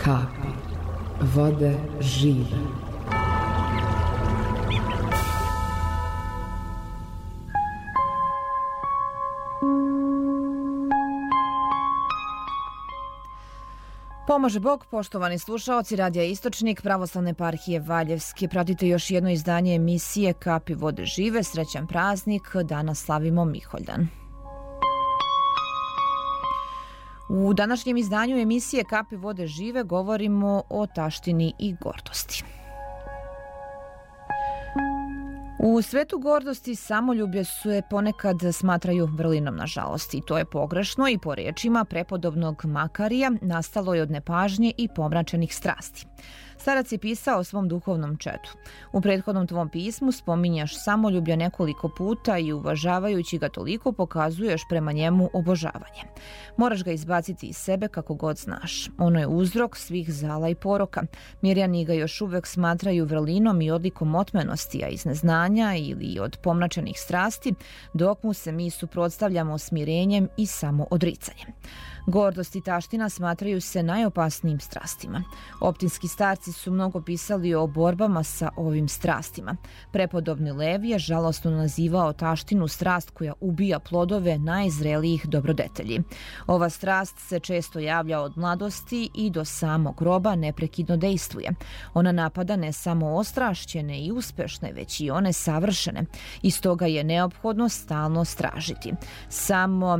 Kapi vode žive. Pomaže Bog, poštovani slušaoci Radija Istočnik, Pravoslavne eparhije Valjevske. Pratite još jedno izdanje emisije Kapi vode žive. Srećan praznik, danas slavimo Miholjdan. U današnjem izdanju emisije Kapi vode žive govorimo o taštini i gordosti. U svetu gordosti samoljublje se ponekad smatraju vrlinom, nažalost, i to je pogrešno i po riječima prepodobnog Makarija nastalo je od nepažnje i pomračenih strasti. Starac je pisao o svom duhovnom četu. U prethodnom tvom pismu spominjaš samoljublje nekoliko puta i uvažavajući ga toliko pokazuješ prema njemu obožavanje. Moraš ga izbaciti iz sebe kako god znaš. Ono je uzrok svih zala i poroka. Mirjani ga još uvek smatraju vrlinom i odlikom otmenosti, a iz neznanja ili od pomračenih strasti, dok mu se mi suprotstavljamo smirenjem i samoodricanjem. Gordost i taština smatraju se najopasnijim strastima. Optinski starci su mnogo pisali o borbama sa ovim strastima. Prepodobni Lev je žalostno nazivao taštinu strast koja ubija plodove najzrelijih dobrodetelji. Ova strast se često javlja od mladosti i do samog groba neprekidno dejstvuje. Ona napada ne samo ostrašćene i uspešne, već i one savršene. I stoga je neophodno stalno stražiti. Samo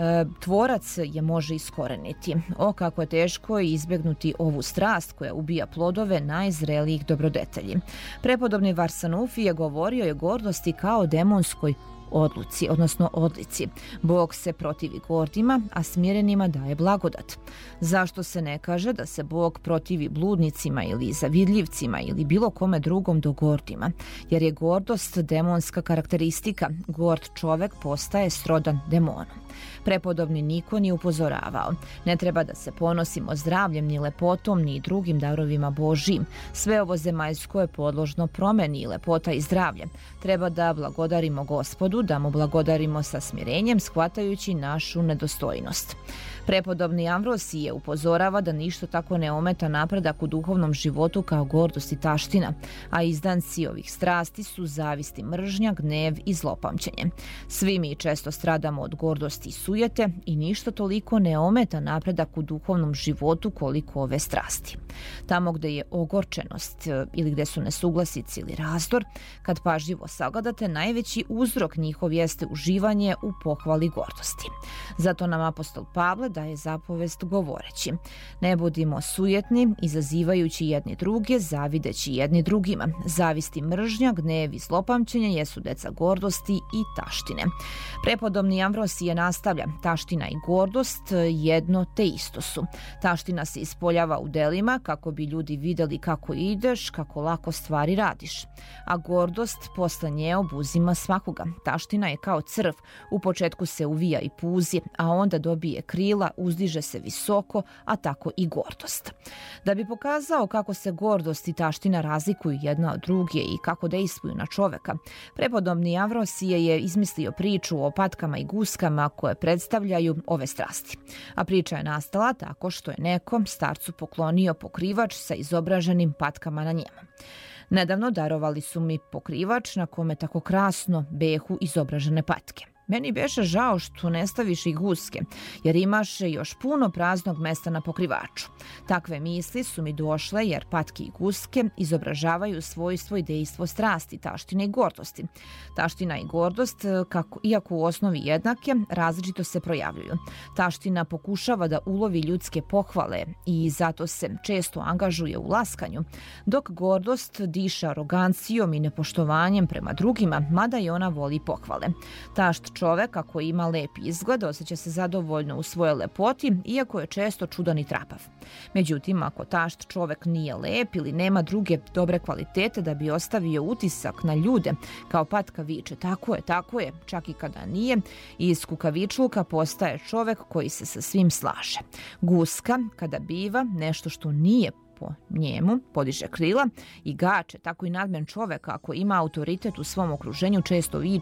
tvorac je može iskoreniti. O, kako je teško izbjegnuti ovu strast koja ubija plodove najzrelijih dobrodetelji. Prepodobni Varsanufi je govorio o gordosti kao demonskoj odluci, odnosno odlici. Bog se protivi gordima, a smirenima daje blagodat. Zašto se ne kaže da se Bog protivi bludnicima ili zavidljivcima ili bilo kome drugom do gordima? Jer je gordost demonska karakteristika. Gord čovek postaje srodan demonu. Prepodobni Nikon je upozoravao: ne treba da se ponosimo zdravljem, ni lepotom, ni drugim darovima Božijim. Sve ovo zemaljsko je podložno promeni, lepota i zdravlje. Treba da blagodarimo Gospodu, da mu blagodarimo sa smirenjem, shvatajući našu nedostojnost. Prepodobni Amvrosije upozorava da ništa tako ne ometa napredak u duhovnom životu kao gordost i taština, a izdanci ovih strasti su zavist i mržnja, gnev i zlopamćenje. Svi mi često stradamo od gordosti i sujete i ništa toliko ne ometa napredak u duhovnom životu koliko ove strasti. Tamo gde je ogorčenost ili gde su nesuglasici ili razdor, kad pažljivo sagledate, najveći uzrok njihov jeste uživanje u pohvali gordosti. Zato nam apostol Pavle daje zapovest govoreći: ne budimo sujetni, izazivajući jedni druge, zavideći jedni drugima. Zavist i mržnja, gnev i zlopamćenje jesu deca gordosti i taštine. Prepodobni Amvrosije nastavlja: taština i gordost jedno te isto su. Taština se ispoljava u delima kako bi ljudi vidjeli kako ideš, kako lako stvari radiš. A gordost posle nje obuzima svakoga. Taština je kao crv, u početku se uvija i puzi, a onda dobije krila, uzdiže se visoko, a tako i gordost. Da bi pokazao kako se gordost i taština razlikuju jedna od druge i kako dejstvuju na čoveka, prepodobni Amvrosije je izmislio priču o patkama i guskama koje predstavljaju ove strasti. A priča je nastala tako što je nekom starcu poklonio pokrivač sa izobraženim patkama na njemu. Nedavno darovali su mi pokrivač na kome tako krasno behu izobražene patke. Meni beše žao što ne staviš i guske, jer imaš još puno praznog mesta na pokrivaču. Takve misli su mi došle jer patke i guske izobražavaju svojstvo i dejstvo strasti, taštine i gordosti. Taština i gordost, iako u osnovi jednake, različito se projavljuju. Taština pokušava da ulovi ljudske pohvale i zato se često angažuje u laskanju, dok gordost diše arogancijom i nepoštovanjem prema drugima, mada i ona voli pohvale. Tašt čovek, ako ima lep izgled, osjeća se zadovoljno u svojoj lepoti, iako je često čudan i trapav. Međutim, ako tašt čovek nije lep ili nema druge dobre kvalitete da bi ostavio utisak na ljude, kao patka viče tako je, čak i kada nije, iz kukavičluka postaje čovek koji se sa svim slaže. Guska, kada biva nešto što nije po njemu, podiže krila i gače, tako i nadmen čovek, ako ima autoritet u svom okruženju, često viče: